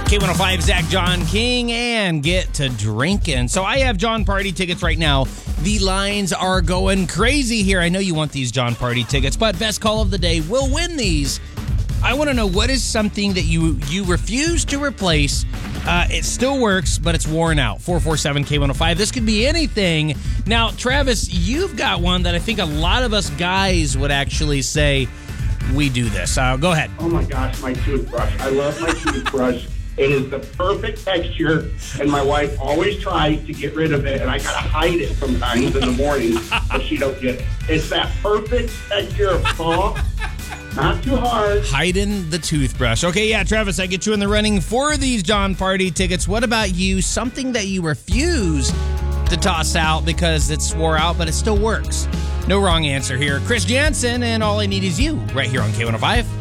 K105, Zach John King, and get to drinking. So I have John Party tickets right now. The lines are going crazy here. I know you want these John Party tickets, but best call of the day will win these. I want to know, what is something that you refuse to replace? It still works, but it's worn out. 447-K105. This could be anything. Now, Travis, you've got one that I think a lot of us guys would actually say we do this. Go ahead. Oh my gosh, my toothbrush. I love my toothbrush. It is the perfect texture, and my wife always tries to get rid of it, and I gotta hide it sometimes in the morning so she don't get it. It's that perfect texture of soft, not too hard. Hiding the toothbrush. Okay, yeah, Travis, I get you in the running for these John Party tickets. What about you? Something that you refuse to toss out because it's wore out, but it still works. No wrong answer here. Chris Jansen, and All I Need Is You, right here on K105.